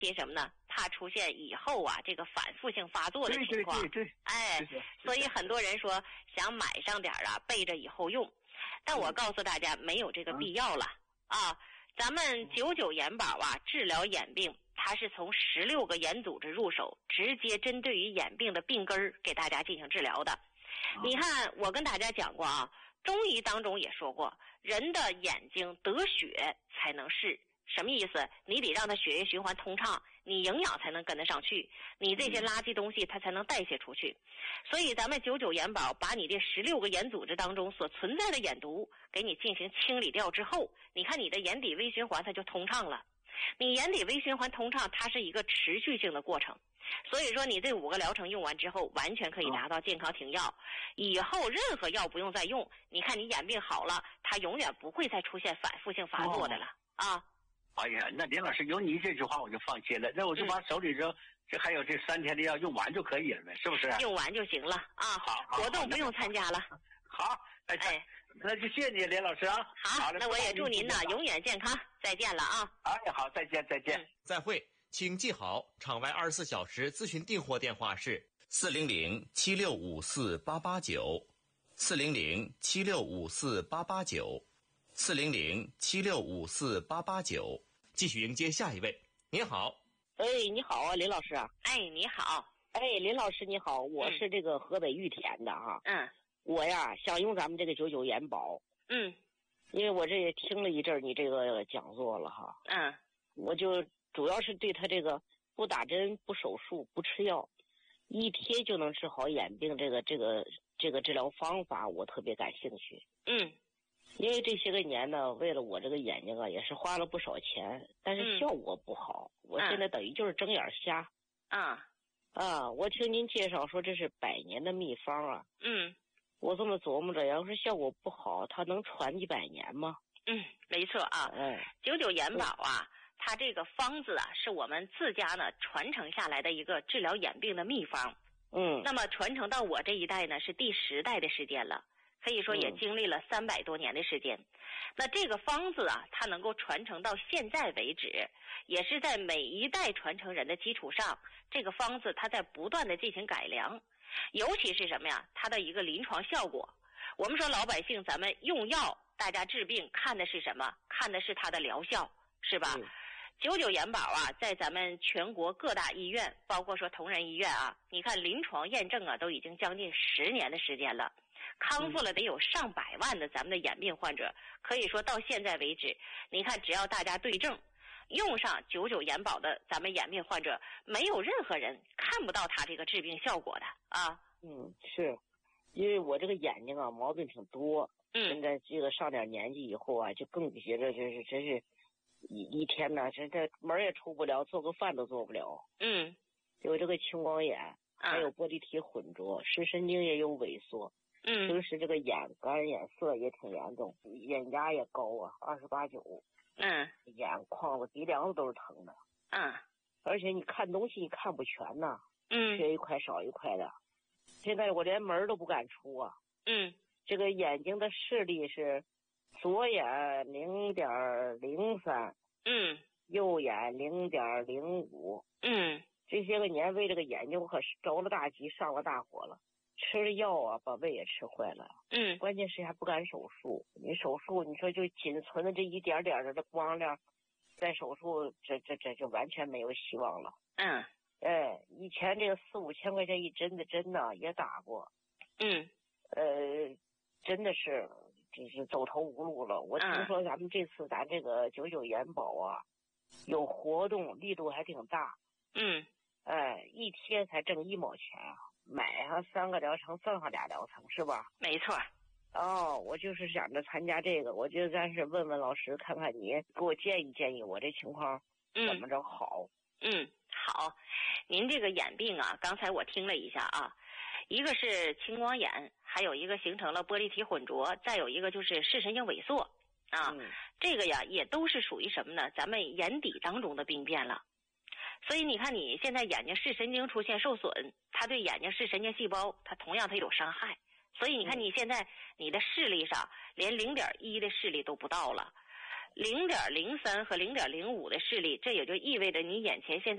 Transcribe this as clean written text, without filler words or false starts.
些什么呢？怕出现以后啊这个反复性发作的情况。 对， 所以很多人说想买上点啊，备着以后用。但我告诉大家，没有这个必要了啊。咱们99眼宝啊，治疗眼病，它是从16个眼组织入手，直接针对于眼病的病根儿给大家进行治疗的。你看，我跟大家讲过啊，中医当中也说过，人的眼睛得血才能视。什么意思？你得让它血液循环通畅，你营养才能跟得上去，你这些垃圾东西它才能代谢出去。所以咱们99眼宝把你这16个眼组织当中所存在的眼毒给你进行清理掉之后，你看你的眼底微循环它就通畅了。你眼底微循环通畅，它是一个持续性的过程。所以说你这5个疗程用完之后，完全可以达到健康停药，以后任何药不用再用。你看你眼病好了，它永远不会再出现反复性发作的了啊。 哎呀，那林老师有你这句话我就放心了，那我就把手里这还有这3天的药用完就可以了呗，是不是？ 用完就行了啊。好，活动不用参加了。 好，那就谢谢你林老师啊。 好，那我也祝您呢永远健康，再见了啊。 哎，好，再见。 再会，请记好，场外24小时咨询订货电话是400-7654-889，400-7654-889，400-7654-889。继续迎接下一位。您好。 你好啊，林老师啊。 你好。 林老师你好，我是这个河北玉田的哈。我呀想用咱们这个99眼宝。因为我这也听了一阵你这个讲座了哈。我就主要是对他这个不打针、不手术、不吃药，一贴就能治好眼病这个治疗方法，我特别感兴趣。因为这些个年呢，为了我这个眼睛啊，也是花了不少钱，但是效果不好。我现在等于就是睁眼瞎。我听您介绍说这是100年的秘方啊。我这么琢磨着，要是效果不好，它能传100年吗？ 没错啊。99眼宝啊，它这个方子啊，是我们自家呢传承下来的一个治疗眼病的秘方。那么传承到我这一代呢，是第10代的时间了。可以说也经历了300多年的时间。那这个方子啊，它能够传承到现在为止，也是在每一代传承人的基础上，这个方子它在不断的进行改良。尤其是什么呀？它的一个临床效果。我们说老百姓咱们用药，大家治病看的是什么？看的是它的疗效，是吧？99眼宝啊，在咱们全国各大医院，包括说同仁医院啊，你看临床验证啊，都已经将近10年的时间了。康复了得有上百万的咱们的眼病患者，可以说到现在为止，你看只要大家对症，用上99眼宝的咱们眼病患者，没有任何人看不到他这个治病效果的啊。 是，因为我这个眼睛啊毛病挺多。现在这个上点年纪以后啊，就更觉得真是一天呢，这门也出不了，做个饭都做不了。有这个青光眼，还有玻璃体混浊，视神经也有萎缩。平时这个眼干眼涩也挺严重，眼压也高啊，28、9。眼眶子、鼻梁子都是疼的。而且你看东西你看不全呐。缺一块少一块的。现在我连门都不敢出啊。这个眼睛的视力是左眼0.03，右眼0.05。这些个年为这个眼睛我可是着了大急，上了大火了。吃了药啊，把胃也吃坏了。关键是还不敢手术。你手术，你说就仅存的这一点点的这光亮，再手术，这就完全没有希望了。以前这个4、5千块钱一针的针呢也打过。真的是就是走投无路了。我听说咱们这次咱这个99眼宝啊，有活动，力度还挺大。一贴才挣1毛钱啊。买上3个疗程，赠上2疗程，是吧？ 没错。 我就是想着参加这个，我就暂时问问老师，看看你给我建议建议，我这情况怎么着好？ 好，您这个眼病啊，刚才我听了一下啊，一个是青光眼，还有一个形成了玻璃体混浊，再有一个就是视神经萎缩啊。这个呀也都是属于什么呢？咱们眼底当中的病变了。所以你看你现在眼睛视神经出现受损，它对眼睛视神经细胞它同样它有伤害。所以你看你现在你的视力上连0.1的视力都不到了。 0.03和0.05的视力，这也就意味着你眼前现在